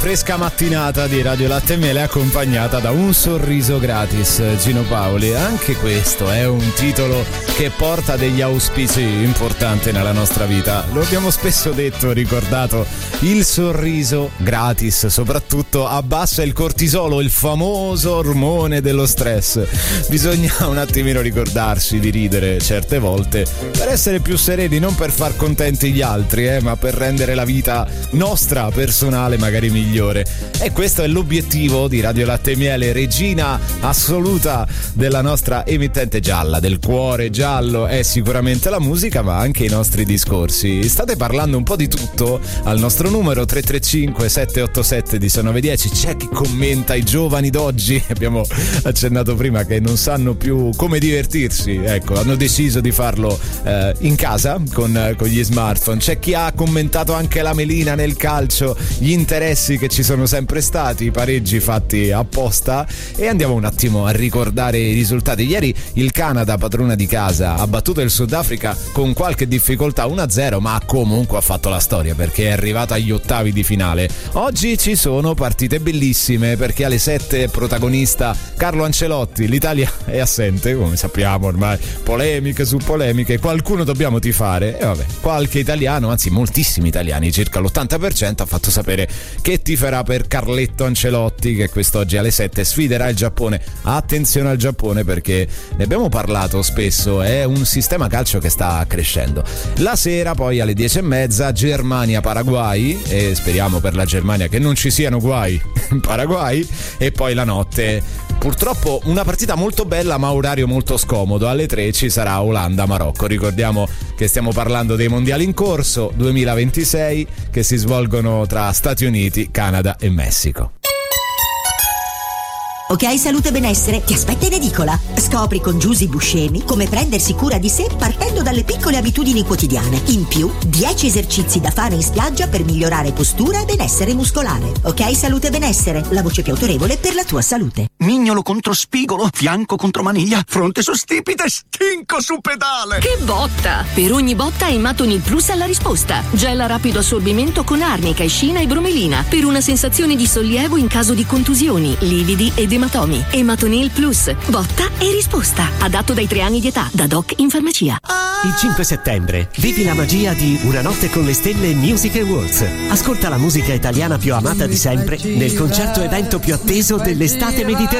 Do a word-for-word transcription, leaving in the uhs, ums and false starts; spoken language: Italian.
fresca mattinata di Radio Latte e Miele accompagnata da un sorriso gratis. Gino Paoli, anche questo è un titolo che porta degli auspici importanti nella nostra vita. Lo abbiamo spesso detto, ricordato, il sorriso gratis soprattutto abbassa il cortisolo, il famoso ormone dello stress. Bisogna un attimino ricordarsi di ridere certe volte per essere più sereni, non per far contenti gli altri, eh, ma per rendere la vita nostra personale magari migliore. E questo è l'obiettivo di Radio Latte e Miele, regina assoluta della nostra emittente gialla, del cuore giallo. È sicuramente la musica, ma anche i nostri discorsi. State parlando un po' di tutto al nostro numero tre tre cinque sette otto sette uno nove uno zero. C'è chi commenta i giovani d'oggi, abbiamo accennato prima, che non sanno più come divertirsi, ecco, hanno deciso di farlo eh, in casa con, con gli smartphone. C'è chi ha commentato anche la melina nel calcio, gli interessi che ci sono sempre stati, i pareggi fatti apposta. E andiamo un attimo a ricordare i risultati. Ieri il Canada, padrona di casa, ha battuto il Sudafrica con qualche difficoltà uno a zero, ma comunque ha fatto la storia perché è arrivata agli ottavi di finale. Oggi ci sono partite bellissime perché alle sette protagonista Carlo Ancelotti. L'Italia è assente, come sappiamo ormai, polemiche su polemiche, qualcuno dobbiamo tifare e vabbè, qualche italiano, anzi moltissimi italiani, circa l'ottanta per cento, ha fatto sapere che tiferà per Carletto Ancelotti, che quest'oggi alle sette sfiderà il Giappone. Attenzione al Giappone perché ne abbiamo parlato spesso, è un sistema calcio che sta crescendo. La sera poi alle dieci e mezza Germania-Paraguay, e speriamo per la Germania che non ci siano guai in Paraguay. E poi la notte purtroppo una partita molto bella ma orario molto scomodo, alle tre ci sarà Olanda-Marocco. Ricordiamo che stiamo parlando dei mondiali in corso duemilaventisei che si svolgono tra Stati Uniti, Canada e Messico. Ok Salute e Benessere ti aspetta in edicola. Scopri con Giusy Buscemi come prendersi cura di sé partendo dalle piccole abitudini quotidiane. In più, dieci esercizi da fare in spiaggia per migliorare postura e benessere muscolare. Ok Salute e Benessere, la voce più autorevole per la tua salute. Mignolo contro spigolo, fianco contro maniglia, fronte su stipite, stinco su pedale. Che botta! Per ogni botta Ematonil Plus ha la risposta. Gel a rapido assorbimento con arnica, escina e bromelina per una sensazione di sollievo in caso di contusioni, lividi ed ematomi. Ematonil Plus, botta e risposta. Adatto dai tre anni di età, da doc in farmacia. Il cinque settembre vivi la magia di Una notte con le stelle Music Awards. Ascolta la musica italiana più amata di sempre nel concerto evento più atteso dell'estate mediterranea.